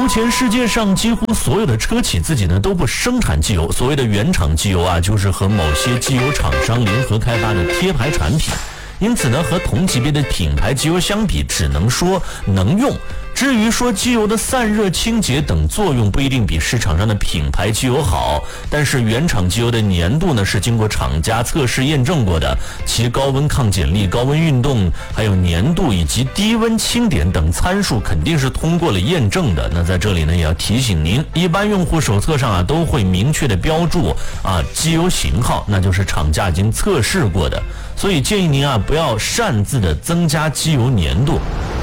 目前世界上几乎所有的车企自己呢都不生产机油，所谓的原厂机油啊，就是和某些机油厂商联合开发的贴牌产品。因此呢，和同级别的品牌机油相比，只能说能用。至于说机油的散热、清洁等作用，不一定比市场上的品牌机油好。但是原厂机油的粘度呢，是经过厂家测试验证过的，其高温抗碱力、高温运动，还有粘度以及低温清点等参数，肯定是通过了验证的。那在这里呢，也要提醒您，一般用户手册上啊都会明确的标注机油型号，那就是厂家已经测试过的。所以建议您不要擅自的增加机油粘度。